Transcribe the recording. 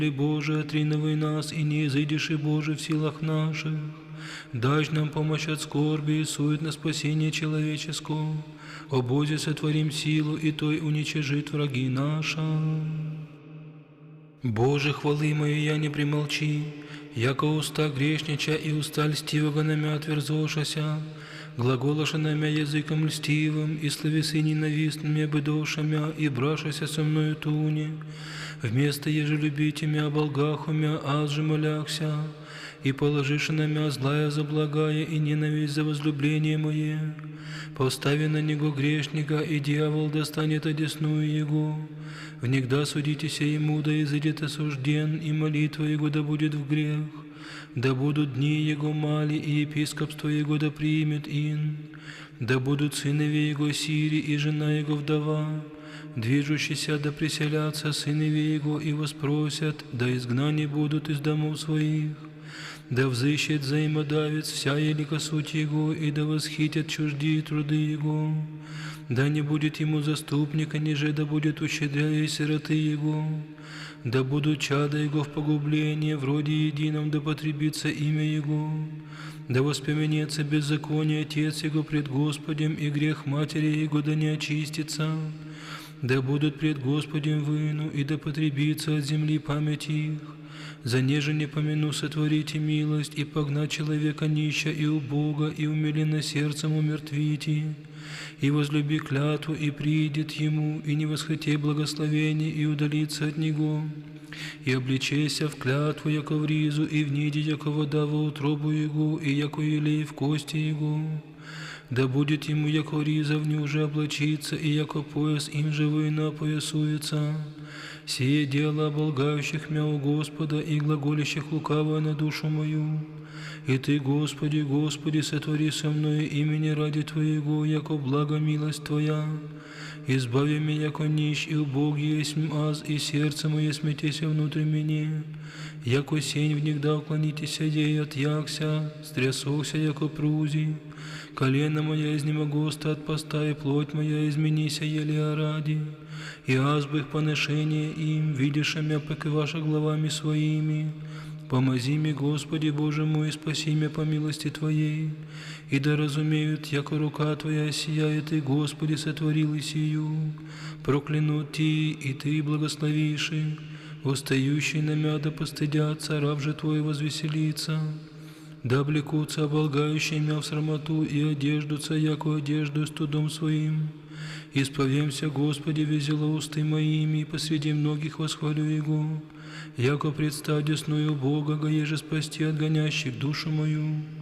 Боже, отриновай нас, и не изыдешь, и Боже, в силах наших. Дай нам помощь от скорби и сует на спасение человеческого. О Бозе, сотворим силу, и Той уничижит враги наша. Боже, хвалы мои, я не примолчи, яко уста грешнича и уста льстивого намя отверзошася, глаголоша намя языком льстивым, и словесы ненавистными быдошамя, и брашася со мною туне, вместо еже любите мя оболгаху мя, аз же моляхся, и положишь на мя злая за благая, и ненависть за возлюбление мое. Постави на него грешника, и дьявол достанет одесную его. Внегда судитеся ему, да изыдет осужден, и молитва его да будет в грех. Да будут дни его мали, и епископство его да примет ин. Да будут сынове его сири, и жена его вдова. Движущиеся да приселятся сынове его, и воспросят, да изгнани будут из домов своих. Да взыщет взаимодавец вся елика суть его, и да восхитят чуждие труды его. Да не будет ему заступника, ниже да будет ущедряя сироты его. Да будут чада его в погублении, вроде едином да потребится имя его. Да воспоменется беззаконие отец его пред Господем, и грех матери его да не очистится. Да будут пред Господем выну, и да потребится от земли память их. За неже не помяну сотворите милость, и погнать человека нища и убога, и умиленно сердцем умертвите. И возлюби клятву, и приидет ему, и не восхоти благословение, и удалится от него. И обличайся в клятву, яко в ризу, и в ниде, яко вода во утробу его, и яко елей в кости его. Да будет ему, яко риза в уже облачиться, и яко пояс им же война поясуется. Сие дело оболгающих мя у Господа, и глаголящих лукаво на душу мою. И Ты, Господи, Господи, сотвори со мною имени ради Твоего, яко благо милость Твоя. Избави меня, яко нищ, и убог есть аз, и сердце мое смятеся внутрь меня. Яко сень внегда уклонитеся, ей отъякся, стрясохся, яко прузи. Колено моя изнемогоста от поста, и плоть моя изменися еле ради. И аз бы их поношение им, видишь мя пеки ваша главами своими. Помози мне, Господи Боже мой, и спаси меня по милости Твоей. И да разумеют, яко рука Твоя сияет, и Господи сотворил и сию. Проклянут Ти, и Ты благословиши. Устающий на мя да постыдятся, раб же Твой возвеселится. Да облекутся оболгающие мя в срамоту, и одеждутся, яко одежду студом своим. Исповемся, Господи, везело усты моими, и посреди многих восхвалю Его, яко предстать десную Бога, еже спасти от гонящих душу мою.